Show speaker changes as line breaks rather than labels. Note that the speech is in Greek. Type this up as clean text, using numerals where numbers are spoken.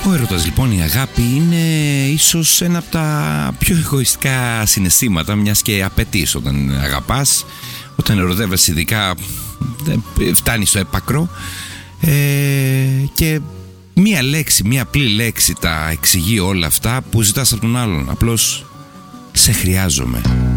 Ο έρωτας λοιπόν, η αγάπη, είναι ίσως ένα από τα πιο εγωιστικά συναισθήματα, μιας και απαιτείς όταν αγαπάς, όταν ερωτεύεσαι ειδικά, φτάνει στο έπακρο, και μία λέξη, μία απλή λέξη τα εξηγεί όλα αυτά που ζητάς από τον άλλον. Απλώς σε χρειάζομαι.